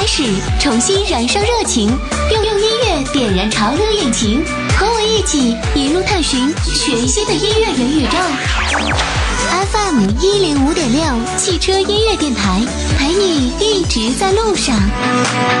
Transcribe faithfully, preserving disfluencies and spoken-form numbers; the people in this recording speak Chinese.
始，重新燃烧热情，用用音乐点燃潮流引擎，和我一起一路探寻全新的音乐元宇宙。F M 一零五点六汽车音乐电台，陪你一直在路上。